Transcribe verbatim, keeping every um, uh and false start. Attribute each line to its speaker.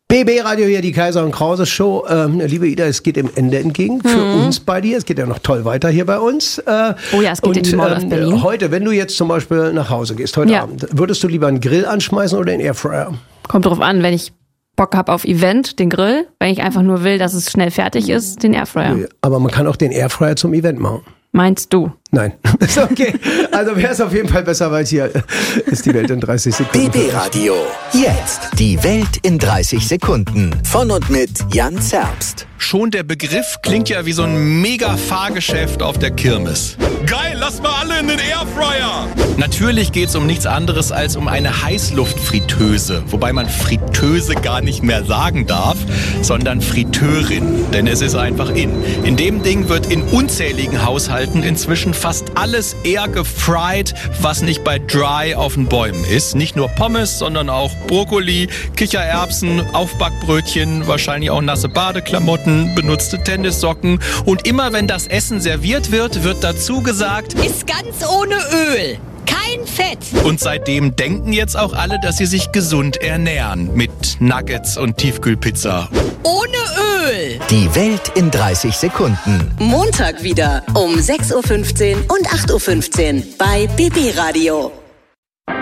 Speaker 1: B B Radio hier, die Kaiser und Krause Show. Ähm, liebe Ida, es geht dem Ende entgegen für mhm. uns bei dir. Es geht ja noch toll weiter hier bei uns. Äh,
Speaker 2: oh ja, es geht und, in die Mall ähm, aus Berlin.
Speaker 1: Heute, wenn du jetzt zum Beispiel nach Hause gehst, heute
Speaker 2: ja.
Speaker 1: Abend, würdest du lieber einen Grill anschmeißen oder einen Airfryer?
Speaker 2: Kommt drauf an, wenn ich Bock habe auf Event, den Grill. Wenn ich einfach nur will, dass es schnell fertig ist, den Airfryer.
Speaker 1: Aber man kann auch den Airfryer zum Event machen.
Speaker 2: Meinst du?
Speaker 1: Nein. Ist okay. Also wäre es auf jeden Fall besser, weil hier ist die Welt in dreißig Sekunden.
Speaker 3: B B Radio. Jetzt die Welt in dreißig Sekunden. Von und mit Jan Zerbst.
Speaker 4: Schon der Begriff klingt ja wie so ein Mega-Fahrgeschäft auf der Kirmes. Geil, lass mal alle in den Airfryer! Natürlich geht's um nichts anderes als um eine Heißluftfritteuse. Wobei man Fritteuse gar nicht mehr sagen darf, sondern Fritteurin. Denn es ist einfach in. In dem Ding wird in unzähligen Haushalten inzwischen fast alles air gefried, was nicht bei Dry auf den Bäumen ist. Nicht nur Pommes, sondern auch Brokkoli, Kichererbsen, Aufbackbrötchen, wahrscheinlich auch nasse Badeklamotten, benutzte Tennissocken. Und immer wenn das Essen serviert wird, wird dazu gesagt,
Speaker 5: ist ganz ohne Öl. Kein Fett.
Speaker 4: Und seitdem denken jetzt auch alle, dass sie sich gesund ernähren. Mit Nuggets und Tiefkühlpizza.
Speaker 5: Ohne Öl.
Speaker 3: Die Welt in dreißig Sekunden.
Speaker 5: Montag wieder um sechs Uhr fünfzehn und acht Uhr fünfzehn bei B B Radio.